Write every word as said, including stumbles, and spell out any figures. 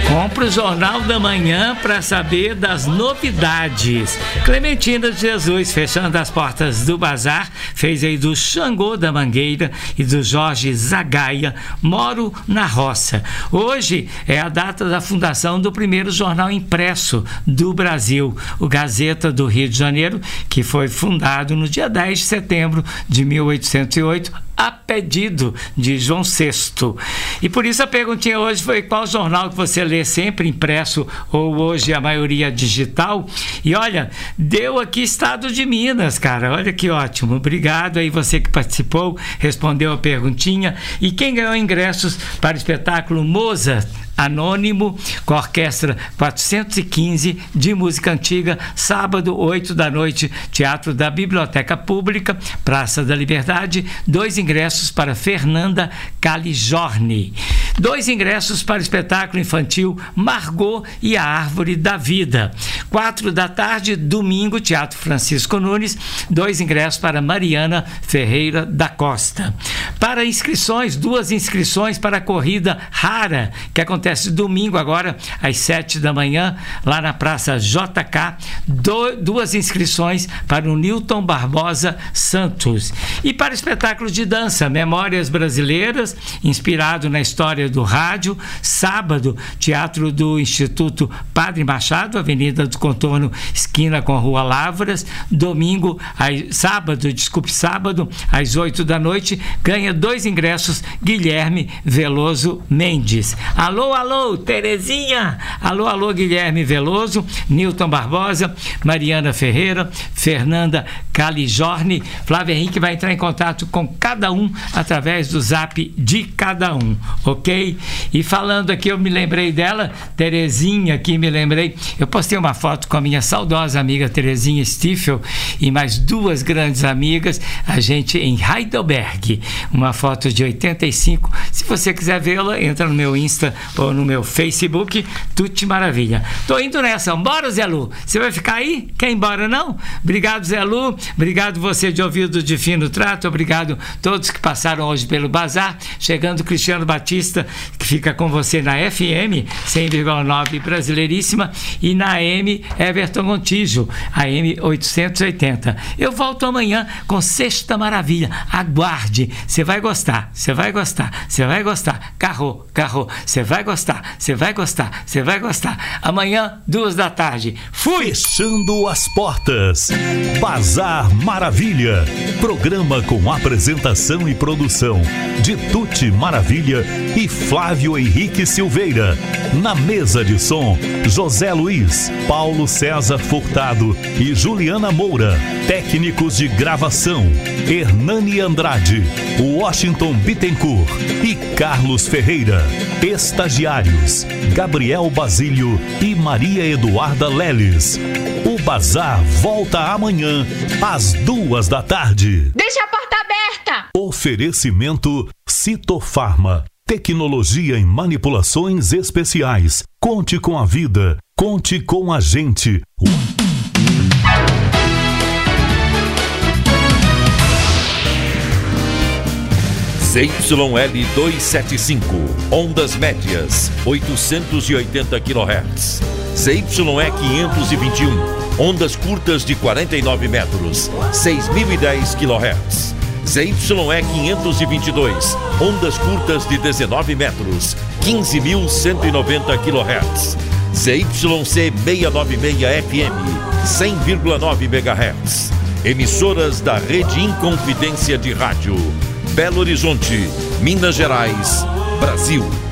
Compre o Jornal da Manhã para saber das novidades. Clementina de Jesus, fechando as portas do bazar, fez aí do Xangô da Mangueira e do Jorge Zagaia, Moro na Roça. Hoje é a data da fundação do primeiro jornal impresso do Brasil, o Gazeta do Rio de Janeiro, que foi fundado no dia dez de setembro de mil oitocentos e oito, a pedido de João sexto. E por isso a perguntinha hoje foi: qual jornal que você lê sempre impresso ou hoje a maioria digital? E olha, deu aqui Estado de Minas, cara. Olha que ótimo. Obrigado aí você que participou, respondeu a perguntinha. E quem ganhou ingressos para o espetáculo Mozart Anônimo, com a Orquestra quatrocentos e quinze de música antiga, sábado, oito da noite, Teatro da Biblioteca Pública, Praça da Liberdade. Dois ingressos para Fernanda Calijorni. Dois ingressos para o espetáculo infantil Margot e a Árvore da Vida. Quatro da tarde, domingo, Teatro Francisco Nunes. Dois ingressos para Mariana Ferreira da Costa. Para inscrições, duas inscrições para a corrida Rara, que acontece domingo agora às sete da manhã, lá na Praça J K. Do, duas inscrições para o Newton Barbosa Santos. E para o espetáculo de dança Memórias Brasileiras, inspirado na história do rádio, sábado, Teatro do Instituto Padre Machado, Avenida do Contorno, esquina com a Rua Lavras. Domingo, às, sábado, desculpe, sábado, às oito da noite, ganha dois ingressos, Guilherme Veloso Mendes. Alô, alô, Terezinha! Alô, alô, Guilherme Veloso, Newton Barbosa, Mariana Ferreira, Fernanda Calijorni. Flávio Henrique vai entrar em contato com cada um através do zap de cada um, ok? E falando aqui, eu me lembrei dela, Terezinha, aqui me lembrei, eu postei uma foto com a minha saudosa amiga Terezinha Stiefel e mais duas grandes amigas, a gente em Heidelberg, uma foto de oitenta e cinco. Se você quiser vê-la, entra no meu Insta ou no meu Facebook, tudo maravilha. Tô indo nessa, bora, Zé Lu? Você vai ficar aí? Quer ir embora, não? Obrigado, Zé Lu, obrigado você de ouvido de fino trato, obrigado todos que passaram hoje pelo bazar, chegando Cristiano Batista, que fica com você na F M cem vírgula nove Brasileiríssima e na A M Everton Montijo, A M oitocentos e oitenta. Eu volto amanhã com Sexta Maravilha, aguarde, você vai gostar, você vai gostar, você vai gostar, carro, carro, você vai gostar, você vai gostar, você vai gostar. Amanhã, duas da tarde. Fui! Fechando as portas. Bazar Maravilha. Programa com apresentação e produção de Tuti Maravilha e Flávio Henrique Silveira. Na mesa de som, José Luiz, Paulo César Furtado e Juliana Moura. Técnicos de gravação, Hernani Andrade, Washington Bittencourt e Carlos Ferreira. Estagiários, Gabriel Basílio e Maria Eduarda Leles. O Bazar volta amanhã às duas da tarde. Deixa a porta aberta! Oferecimento Citofarma. Tecnologia em manipulações especiais. Conte com a vida. Conte com a gente. Z Y L duzentos e setenta e cinco, ondas médias, oitocentos e oitenta quilohertz. Z Y E quinhentos e vinte e um, ondas curtas de quarenta e nove metros, seis mil e dez quilohertz. Z Y E quinhentos e vinte e dois, ondas curtas de dezenove metros, quinze mil cento e noventa quilohertz. Z Y C seiscentos e noventa e seis F M, cem vírgula nove megahertz. Emissoras da Rede Inconfidência de Rádio. Belo Horizonte, Minas Gerais, Brasil.